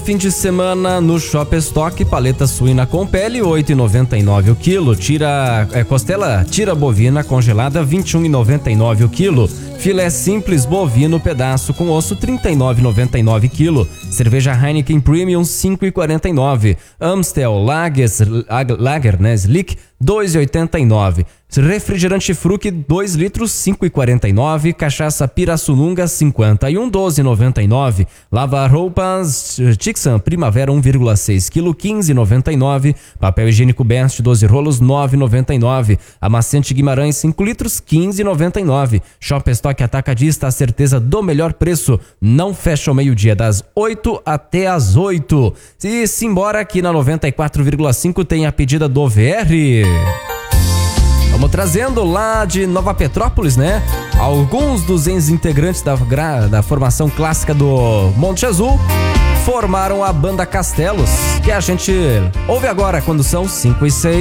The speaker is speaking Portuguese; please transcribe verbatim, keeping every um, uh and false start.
fim de semana no Shop Stock, paleta suína com pele, oito reais e noventa e nove centavos o quilo. Tira, é, costela tira bovina congelada, vinte e um reais e noventa e nove centavos o quilo. Filé simples bovino pedaço com osso, trinta e nove reais e noventa e nove centavos quilo. Cerveja Heineken Premium, cinco reais e quarenta e nove centavos. Amstel Lager, Lager, né, Slick, dois reais e oitenta e nove centavos. Refrigerante Fruc, dois litros, cinco reais e quarenta e nove centavos. Cachaça Pirassununga, cinquenta e um, doze reais e noventa e nove centavos. Lava-roupas Tixan Primavera, um vírgula seis quilo, quinze reais e noventa e nove centavos. Papel higiênico Best, doze rolos, nove reais e noventa e nove centavos. Amaciante Guimarães, cinco litros, quinze reais e noventa e nove centavos. Shop Stock Atacadista, a certeza do melhor preço. Não fecha ao meio-dia, das oito até as oito. E simbora, aqui na noventa e quatro vírgula cinco tem a pedida do V R. Vamos trazendo lá de Nova Petrópolis, né? Alguns dos ex-integrantes da, da formação clássica do Monte Azul formaram a banda Castelos, que a gente ouve agora quando são cinco e seis.